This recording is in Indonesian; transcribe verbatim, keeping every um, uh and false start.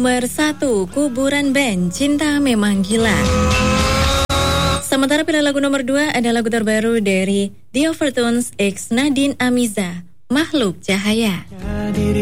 Nomor satu, Kuburan Band, Cinta Memang Gila. Sementara pilihan lagu nomor dua ada lagu terbaru dari The Overtones X Nadine Amiza, Makhluk Cahaya.